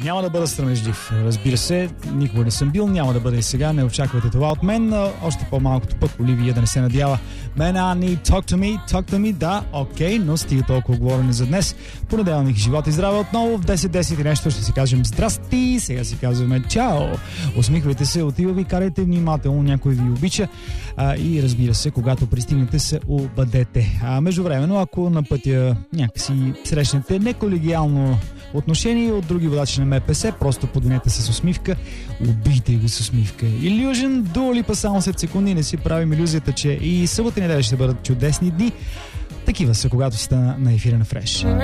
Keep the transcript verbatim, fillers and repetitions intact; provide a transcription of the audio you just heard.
Няма да бъда срамежлив. Разбира се, никога не съм бил, няма да бъда и сега. Не очаквайте това от мен. Още по-малкото пък Оливия да не се надява. Man, I need talk to me, talk to me. Да, окей, но стига толкова говорене за днес. Понеделник, живот и здраве отново. В десет десет и нещо ще си кажем здрасти. Сега си казваме чао. Усмихвайте се, отива ви, карайте внимателно, някой ви обича. А, и разбира се, когато пристигнете, се обадете. А междувременно, ако на пътя някакси срещнете неколегиално отношение от други водачи на МПС, просто подвинете с усмивка, убийте го с усмивка. Illusion, Dua Lipa само след секунди, не си правим илюзията, че и събота и неделя ще бъдат чудесни дни. Такива са, когато сте на ефира на Фреш.